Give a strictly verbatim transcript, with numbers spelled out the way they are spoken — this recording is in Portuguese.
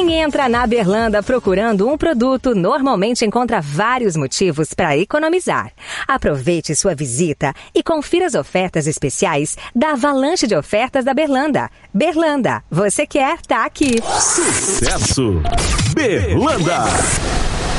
Quem entra na Berlanda procurando um produto normalmente encontra vários motivos para economizar. Aproveite sua visita e confira as ofertas especiais da avalanche de ofertas da Berlanda. Berlanda, você quer, tá aqui. Sucesso! Berlanda!